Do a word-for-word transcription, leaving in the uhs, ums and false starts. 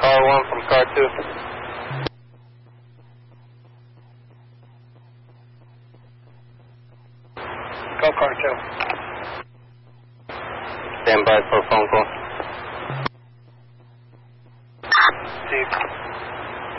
car one from car two. Go car two. Stand by for a phone call. Steve.